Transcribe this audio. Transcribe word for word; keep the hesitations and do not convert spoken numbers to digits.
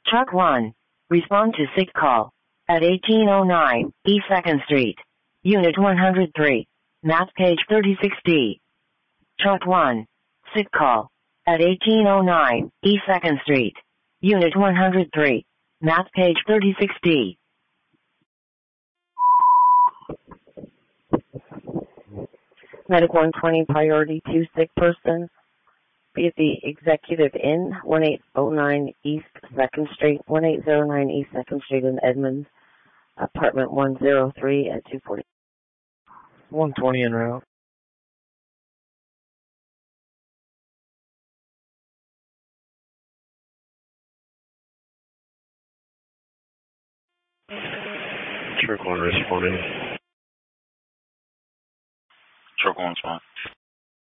Truck one. Respond to sick call. At eighteen oh nine East second Street. Unit one hundred three. Map page thirty-six D. Truck one. Sick call. At eighteen oh nine East second Street. Unit one hundred three. Map page thirty-six D. Medic one twenty, priority two sick person. Be at the Executive Inn, eighteen oh nine East second Street, eighteen oh nine East second Street in Edmonds, apartment one oh three at two forty. one twenty en route. Truck one responding. Truck one spot.